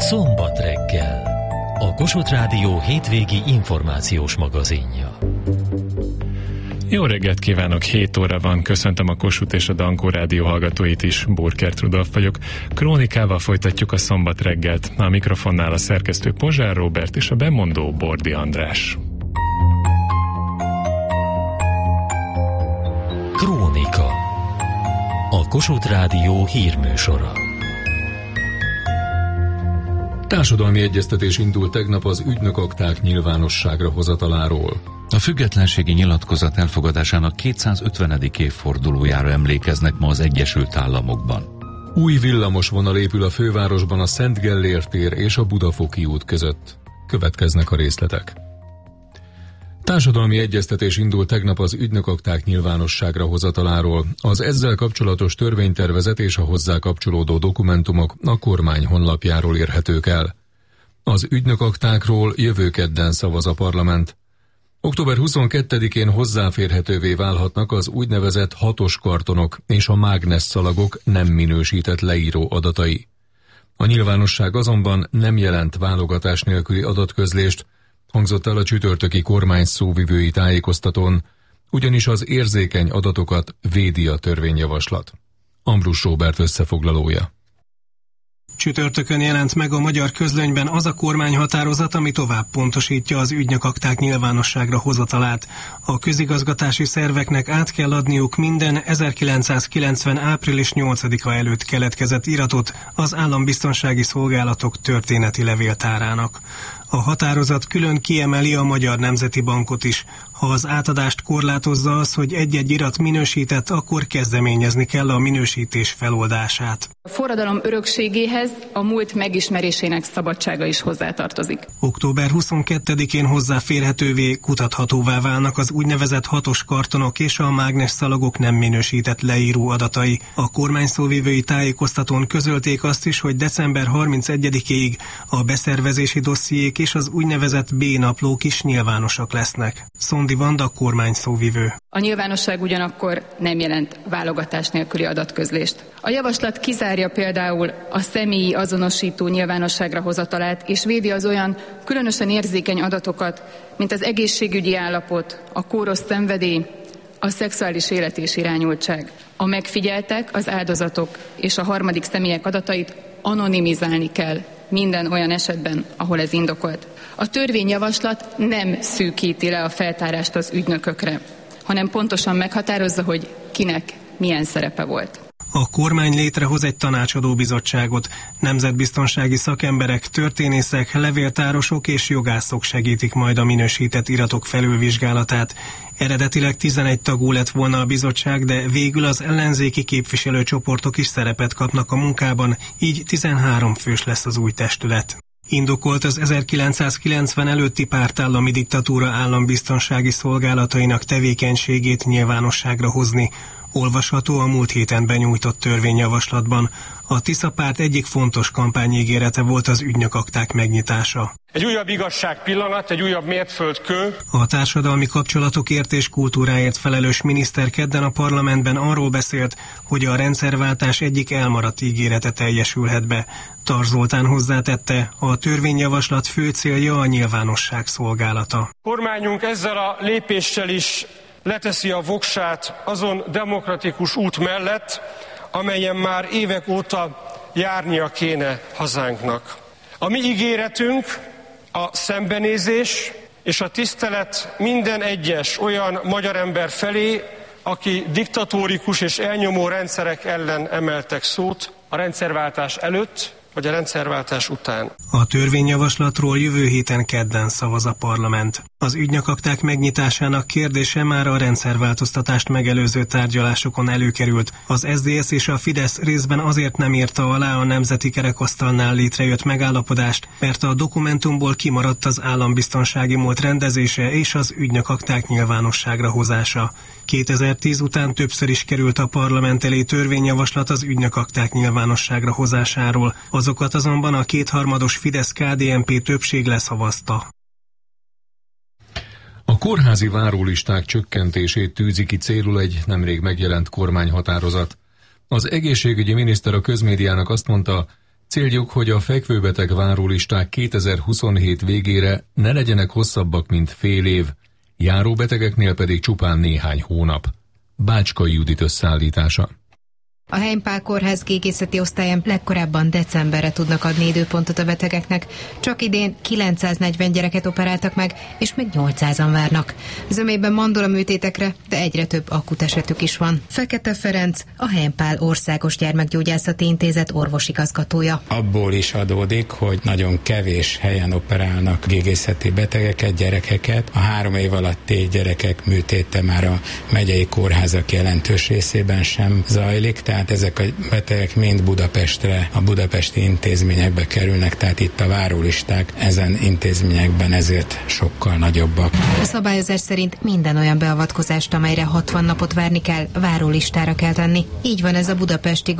Szombat reggel. A Kossuth Rádió hétvégi információs magazinja. Jó reggelt kívánok, 7 óra van, köszöntöm a Kossuth és a Dankó Rádió hallgatóit is, Burkert Rudolf vagyok. Krónikával folytatjuk a szombat reggelt, a mikrofonnál a szerkesztő Pozsár Róbert és a bemondó Bordi András. Krónika. A Kossuth Rádió hírműsora. Társadalmi egyeztetés indult tegnap az ügynökakták nyilvánosságra hozataláról. A függetlenségi nyilatkozat elfogadásának 250. évfordulójára emlékeznek ma az Egyesült Államokban. Új villamosvonal épül a fővárosban a Szent Gellér tér és a Budafoki út között. Következnek a részletek. Társadalmi egyeztetés indult tegnap az ügynökakták nyilvánosságra hozataláról. Az ezzel kapcsolatos törvénytervezet és a hozzá kapcsolódó dokumentumok a kormány honlapjáról érhetők el. Az ügynökaktákról jövő kedden szavaz a parlament. Október 22-én hozzáférhetővé válhatnak az úgynevezett hatos kartonok és a mágnesszalagok nem minősített leíró adatai. A nyilvánosság azonban nem jelent válogatás nélküli adatközlést, hangzott el a csütörtöki kormány szóvivői tájékoztatón, ugyanis az érzékeny adatokat védi a törvényjavaslat. Ambrus Róbert összefoglalója. Csütörtökön jelent meg a Magyar Közlönyben az a kormányhatározat, ami tovább pontosítja az ügynökakták nyilvánosságra hozatalát. A közigazgatási szerveknek át kell adniuk minden 1990. április 8-a előtt keletkezett iratot az Állambiztonsági Szolgálatok történeti levéltárának. A határozat külön kiemeli a Magyar Nemzeti Bankot is. Ha az átadást korlátozza az, hogy egy-egy irat minősített, akkor kezdeményezni kell a minősítés feloldását. A forradalom örökségéhez a múlt megismerésének szabadsága is hozzátartozik. Október 22-én hozzáférhetővé, kutathatóvá válnak az úgynevezett hatos kartonok és a mágnesszalagok nem minősített leíró adatai. A kormány szóvivői tájékoztatón közölték azt is, hogy december 31-ig a beszervezési dossziék és az úgynevezett B-naplók is nyilvánosak lesznek. Szondi Vanda, kormány szóvivő. A nyilvánosság ugyanakkor nem jelent válogatás nélküli adatközlést. A javaslat kizárja például a személyi azonosító nyilvánosságra hozatalát, és védi az olyan különösen érzékeny adatokat, mint az egészségügyi állapot, a kóros szenvedély, a szexuális élet és irányultság. A megfigyeltek, az áldozatok és a harmadik személyek adatait anonimizálni kell minden olyan esetben, ahol ez indokolt. A törvényjavaslat nem szűkíti le a feltárást az ügynökökre, hanem pontosan meghatározza, hogy kinek milyen szerepe volt. A kormány létrehoz egy tanácsadó bizottságot. Nemzetbiztonsági szakemberek, történészek, levéltárosok és jogászok segítik majd a minősített iratok felülvizsgálatát. Eredetileg 11 tagú lett volna a bizottság, de végül az ellenzéki képviselőcsoportok is szerepet kapnak a munkában, így 13 fős lesz az új testület. Indokolt az 1990 előtti pártállami diktatúra állambiztonsági szolgálatainak tevékenységét nyilvánosságra hozni. Olvasható a múlt héten benyújtott törvényjavaslatban. A Tisza párt egyik fontos kampányígérete volt az ügynökakták megnyitása. Egy újabb igazság pillanat, egy újabb mértföldkő. A társadalmi kapcsolatokért és kultúráért felelős miniszter kedden a parlamentben arról beszélt, hogy a rendszerváltás egyik elmaradt ígérete teljesülhet be. Tar Zoltán hozzátette, a törvényjavaslat fő célja a nyilvánosság szolgálata. Kormányunk ezzel a lépéssel is leteszi a voksát azon demokratikus út mellett, amelyen már évek óta járnia kéne hazánknak. A mi ígéretünk a szembenézés és a tisztelet minden egyes olyan magyar ember felé, aki diktatórikus és elnyomó rendszerek ellen emeltek szót a rendszerváltás előtt, vagy a rendszerváltás után. A törvényjavaslatról jövő héten kedden szavaz a parlament. Az ügynökakták megnyitásának kérdése már a rendszerváltoztatást megelőző tárgyalásokon előkerült. Az SZDSZ és a Fidesz részben azért nem írta alá a nemzeti kerekasztalnál létrejött megállapodást, mert a dokumentumból kimaradt az állambiztonsági múlt rendezése és az ügynökakták nyilvánosságra hozása. 2010 után többször is került a parlament elé törvényjavaslat az ügynökakták nyilvánosságra hozásáról, azokat azonban a kétharmados Fidesz-KDNP többség leszavazta. A kórházi várólisták csökkentését tűzi ki célul egy nemrég megjelent kormányhatározat. Az egészségügyi miniszter a közmédiának azt mondta, Céljuk, hogy a fekvőbeteg várólisták 2027 végére ne legyenek hosszabbak, mint fél év, járóbetegeknél pedig csupán néhány hónap. Bácskai Judit összeállítása. A Heimpál kórház gégészeti osztályán legkorábban decemberre tudnak adni időpontot a betegeknek. Csak idén 940 gyereket operáltak meg, és még 800-an várnak. Zömében mandolaműtétekre, de egyre több akut esetük is van. Fekete Ferenc, a Heimpál Országos Gyermekgyógyászati Intézet orvosigazgatója. Abból is adódik, hogy nagyon kevés helyen operálnak gégészeti betegeket, gyerekeket. A 3 év alatti gyerekek műtéte már a megyei kórházak jelentős részében sem zajlik, tehát ezek a betegek mind Budapestre, a budapesti intézményekbe kerülnek, tehát itt a várólisták ezen intézményekben ezért sokkal nagyobbak. A szabályozás szerint minden olyan beavatkozást, amelyre 60 napot várni kell, várólistára kell tenni. Így van ez a budapesti